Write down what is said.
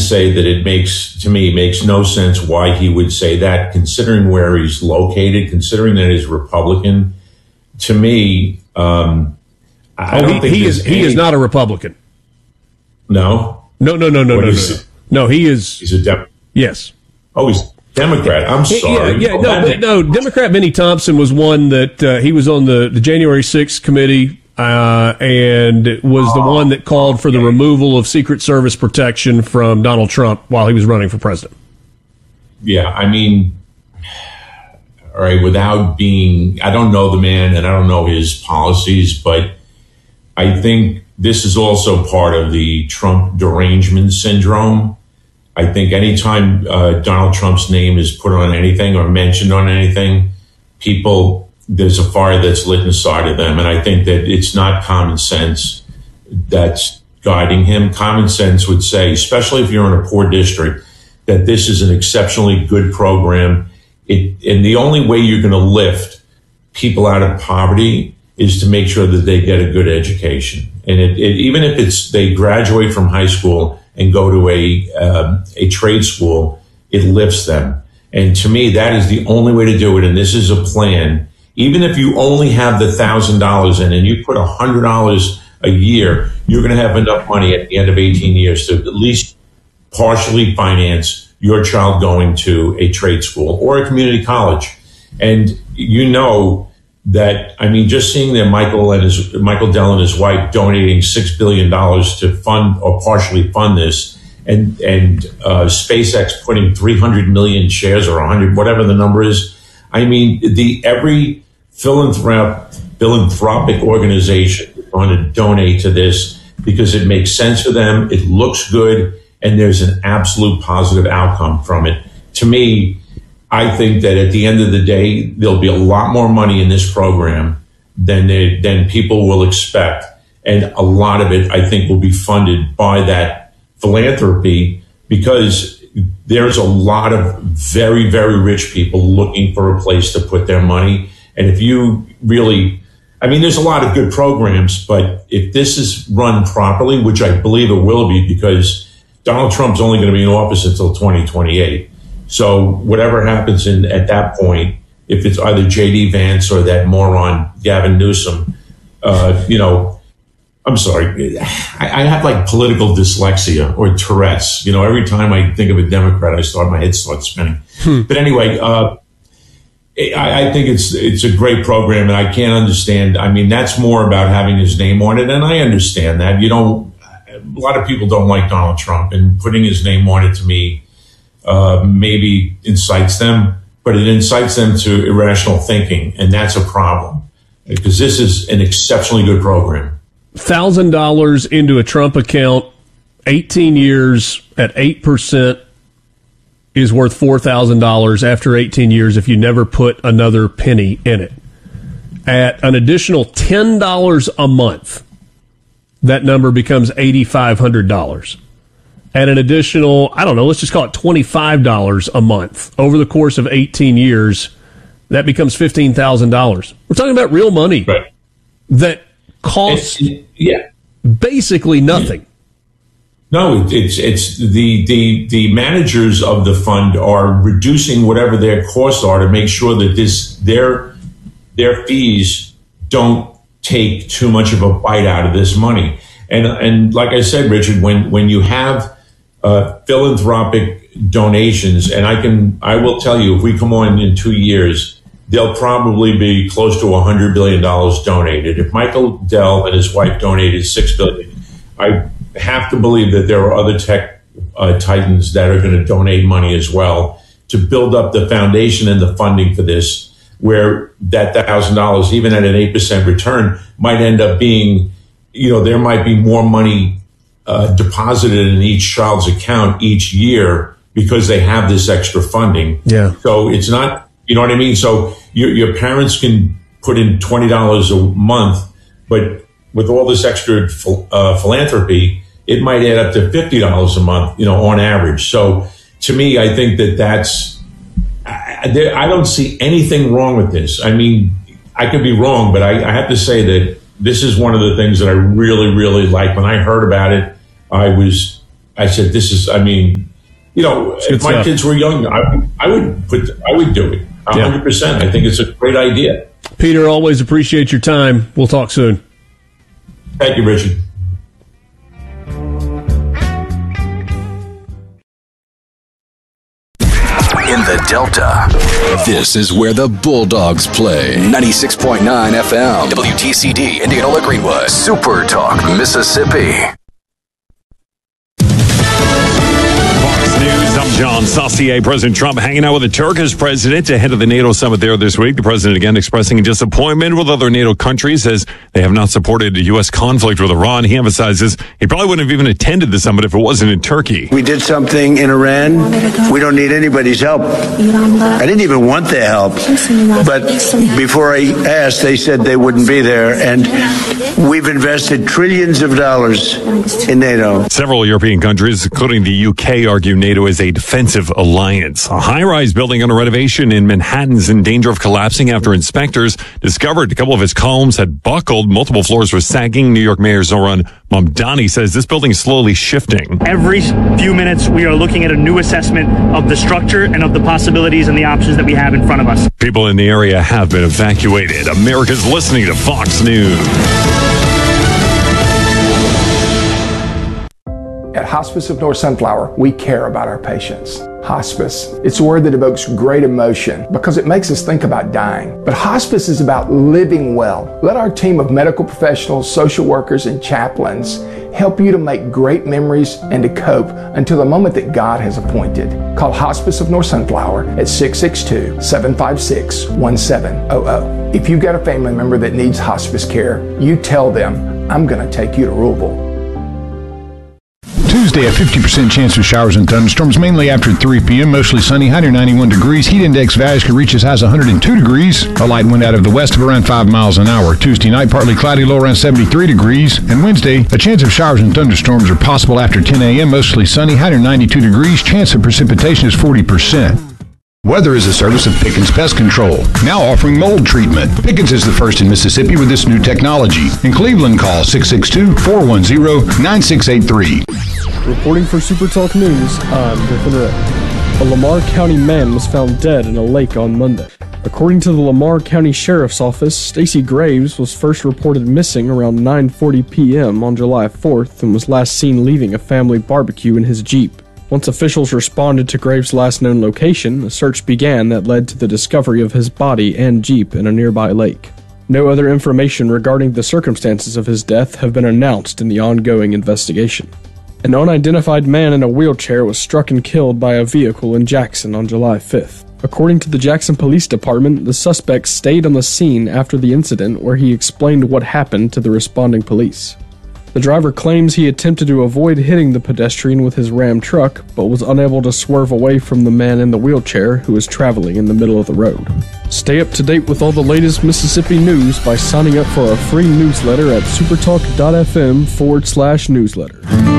say that it makes no sense why he would say that, considering where he's located, considering that he's Republican. To me, I don't think he is not a Republican. No. No. No, he is. He's a Democrat. Yes. Oh, he's Democrat. I'm sorry. Democrat Benny Thompson was one that he was on the January 6th committee and was the one that called for the removal of Secret Service protection from Donald Trump while he was running for president. Yeah, I mean, all right, I don't know the man and I don't know his policies, but I think this is also part of the Trump derangement syndrome. I think anytime Donald Trump's name is put on anything or mentioned on anything, there's a fire that's lit inside of them. And I think that it's not common sense that's guiding him. Common sense would say, especially if you're in a poor district, that this is an exceptionally good program. And the only way you're going to lift people out of poverty is to make sure that they get a good education. And even if they graduate from high school and go to a trade school, it lifts them. And to me, that is the only way to do it. And this is a plan. Even if you only have the $1,000 in and you put $100 a year, you're going to have enough money at the end of 18 years to at least partially finance your child going to a trade school or a community college. And you know that, I mean, just seeing that Michael Dell and his wife donating $6 billion to fund or partially fund this, and SpaceX putting 300 million shares or 100, whatever the number is. I mean, every philanthropic organization is going to donate to this because it makes sense for them, it looks good, and there's an absolute positive outcome from it. To me, I think that at the end of the day, there'll be a lot more money in this program than people will expect. And a lot of it, I think, will be funded by that philanthropy because there's a lot of very, very rich people looking for a place to put their money. And if you really, I mean, there's a lot of good programs, but if this is run properly, which I believe it will be because Donald Trump's only going to be in office until 2028. So whatever happens at that point, if it's either J.D. Vance or that moron Gavin Newsom, I'm sorry, I have like political dyslexia or Tourette's. Every time I think of a Democrat, my head starts spinning. But anyway, I think it's a great program, and I can't understand. I mean, that's more about having his name on it, and I understand that. A lot of people don't like Donald Trump, and putting his name on it to me maybe incites them, but it incites them to irrational thinking, and that's a problem because this is an exceptionally good program. $1,000 into a Trump account, 18 years at 8% is worth $4,000 after 18 years if you never put another penny in it. At an additional $10 a month, that number becomes $8,500. At an additional, let's just call it $25 a month over the course of 18 years, that becomes $15,000. We're talking about real money right. that costs basically nothing. No, it's the managers of the fund are reducing whatever their costs are to make sure that their fees don't take too much of a bite out of this money. And like I said, Richard, when you have philanthropic donations, and I will tell you, if we come on in 2 years, there'll probably be close to $100 billion donated. If Michael Dell and his wife donated $6 billion, I have to believe that there are other tech titans that are going to donate money as well to build up the foundation and the funding for this, where that $1,000, even at an 8% return, might end up being, there might be more money deposited in each child's account each year because they have this extra funding. Yeah. So it's not, you know what I mean? So your parents can put in $20 a month, but with all this extra philanthropy, it might add up to $50 a month, on average. So to me, I think I don't see anything wrong with this. I mean, I could be wrong, but I have to say that this is one of the things that I really, really like. When I heard about it, I was I said, this is, I mean, you know, if my kids were young, I would do it 100%. I think it's a great idea. Peter, always appreciate your time. We'll talk soon. Thank you, Richard. In the Delta, this is where the Bulldogs play. 96.9 FM, WTCD, Indianola Greenwood, Super Talk, Mississippi. News. I'm John Saucier. President Trump hanging out with the Turkish president ahead of the NATO summit there this week. The president again expressing disappointment with other NATO countries, says they have not supported a U.S. conflict with Iran. He emphasizes he probably wouldn't have even attended the summit if it wasn't in Turkey. We did something in Iran. We don't need anybody's help. I didn't even want their help. But before I asked, they said they wouldn't be there. And we've invested trillions of dollars in NATO. Several European countries, including the UK, argue NATO is a defensive alliance. A high-rise building under renovation in Manhattan is in danger of collapsing after inspectors discovered a couple of its columns had buckled. Multiple floors were sagging. New York Mayor Zoran Mamdani says this building is slowly shifting. Every few minutes, we are looking at a new assessment of the structure and of the possibilities and the options that we have in front of us. People in the area have been evacuated. America's listening to Fox News. At Hospice of North Sunflower, we care about our patients. Hospice, it's a word that evokes great emotion because it makes us think about dying. But hospice is about living well. Let our team of medical professionals, social workers, and chaplains help you to make great memories and to cope until the moment that God has appointed. Call Hospice of North Sunflower at 662-756-1700. If you've got a family member that needs hospice care, you tell them, I'm going to take you to Louisville. Tuesday, a 50% chance of showers and thunderstorms, mainly after 3 p.m. Mostly sunny, high near 91 degrees. Heat index values could reach as high as 102 degrees. A light wind out of the west of around 5 miles an hour. Tuesday night, partly cloudy, low around 73 degrees. And Wednesday, a chance of showers and thunderstorms are possible after 10 a.m. Mostly sunny, high near 92 degrees. Chance of precipitation is 40%. Weather is a service of Pickens Pest Control, now offering mold treatment. Pickens is the first in Mississippi with this new technology. In Cleveland, call 662-410-9683. Reporting for Super Talk News, I'm Griffin Ray. A Lamar County man was found dead in a lake on Monday. According to the Lamar County Sheriff's Office, Stacy Graves was first reported missing around 9:40 p.m. on July 4th and was last seen leaving a family barbecue in his Jeep. Once officials responded to Graves' last known location, a search began that led to the discovery of his body and Jeep in a nearby lake. No other information regarding the circumstances of his death have been announced in the ongoing investigation. An unidentified man in a wheelchair was struck and killed by a vehicle in Jackson on July 5th. According to the Jackson Police Department, the suspect stayed on the scene after the incident where he explained what happened to the responding police. The driver claims he attempted to avoid hitting the pedestrian with his Ram truck, but was unable to swerve away from the man in the wheelchair who was traveling in the middle of the road. Stay up to date with all the latest Mississippi news by signing up for our free newsletter at supertalk.fm/newsletter.